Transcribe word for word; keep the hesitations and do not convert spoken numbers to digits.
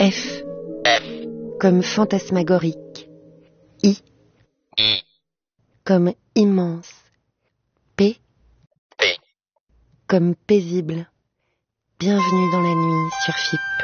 F comme fantasmagorique. I comme immense. P comme paisible. Bienvenue dans la nuit sur F I P.